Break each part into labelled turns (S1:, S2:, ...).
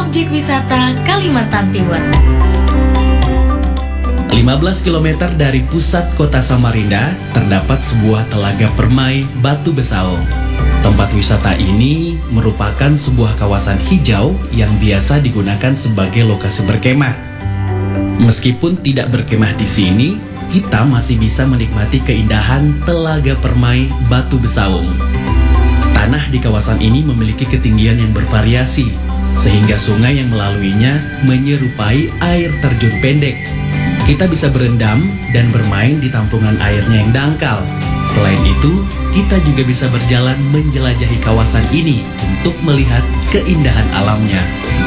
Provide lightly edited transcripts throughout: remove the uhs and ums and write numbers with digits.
S1: objek wisata Kalimantan Timur.
S2: 15 km dari pusat kota Samarinda terdapat sebuah telaga permai Batu Besaung. Tempat wisata ini merupakan sebuah kawasan hijau yang biasa digunakan sebagai lokasi berkemah. Meskipun tidak berkemah di sini, kita masih bisa menikmati keindahan telaga permai Batu Besaung. Tanah di kawasan ini memiliki ketinggian yang bervariasi, sehingga sungai yang melaluinya menyerupai air terjun pendek. Kita bisa berendam dan bermain di tampungan airnya yang dangkal. Selain itu, kita juga bisa berjalan menjelajahi kawasan ini untuk melihat keindahan alamnya.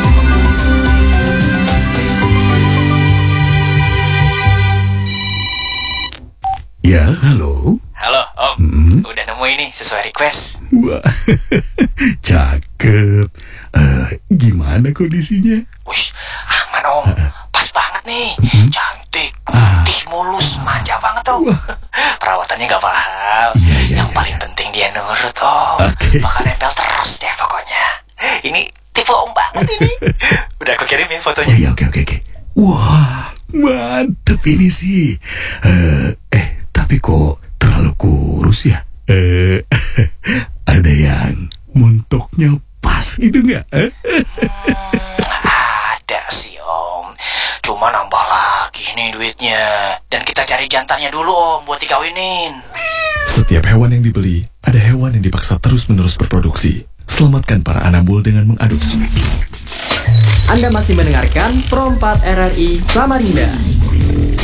S3: Ya, halo.
S4: Halo, Om. Udah nemu ini sesuai request.
S3: Wah, cakep. Gimana kondisinya?
S4: Wih, aman, Om. Pas banget nih. Cantik, putih, mulus, manja banget, Om. Perawatannya gak mahal.
S3: Iya.
S4: Yang paling penting dia nurut, Om.
S3: Oke.
S4: Bakal nempel terus deh pokoknya. Ini tipe Om banget ini. Udah aku kirim ya fotonya.
S3: Oh iya, oke. Wah, mantep ini sih. Tapi kok terlalu kurus ya? Ada yang montoknya pas gitu nggak?
S4: Ada sih, Om. Cuma nambah lagi nih duitnya. Dan kita cari jantannya dulu, Om, buat dikawinin.
S5: Setiap hewan yang dibeli, ada hewan yang dipaksa terus-menerus berproduksi. Selamatkan para anambul dengan mengadopsi.
S6: Anda masih mendengarkan Pro 4 RRI Samarinda.